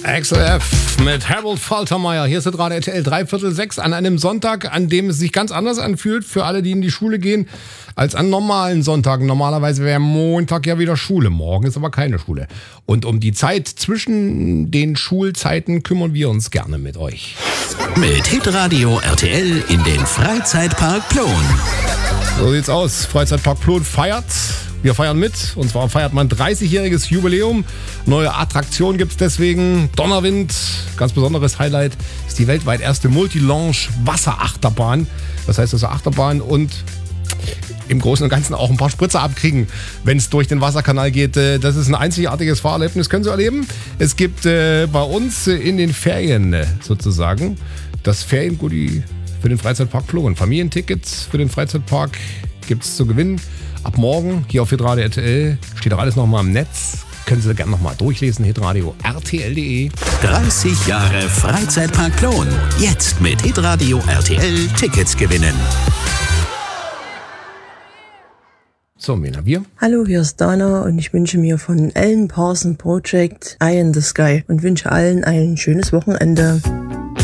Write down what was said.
XLF mit Harold Faltermeyer. Hier ist es gerade RTL 5:45 an einem Sonntag, an dem es sich ganz anders anfühlt für alle, die in die Schule gehen, als an normalen Sonntagen. Normalerweise wäre Montag ja wieder Schule, morgen ist aber keine Schule. Und um die Zeit zwischen den Schulzeiten kümmern wir uns gerne mit euch. Mit Hitradio RTL in den Freizeitpark Plon. So sieht's aus. Freizeitpark Plon feiert. Wir feiern mit. Und zwar feiert man 30-jähriges Jubiläum. Neue Attraktion gibt's deswegen. Donnerwind, ganz besonderes Highlight, ist die weltweit erste Multi-Launch Wasserachterbahn. Das heißt also Achterbahn und im Großen und Ganzen auch ein paar Spritzer abkriegen, wenn es durch den Wasserkanal geht. Das ist ein einzigartiges Fahrerlebnis, können Sie erleben. Es gibt bei uns in den Ferien sozusagen das Feriengoodie für den Freizeitpark Plon. Familientickets für den Freizeitpark gibt es zu gewinnen. Ab morgen hier auf Hitradio RTL steht auch alles nochmal im Netz. Können Sie gerne nochmal durchlesen, hitradio rtl.de. 30 Jahre Freizeitpark Plon. Jetzt mit Hitradio RTL Tickets gewinnen. So, wen haben wir? Hallo, hier ist Dana und ich wünsche mir von Alan Parsons Project Eye in the Sky und wünsche allen ein schönes Wochenende.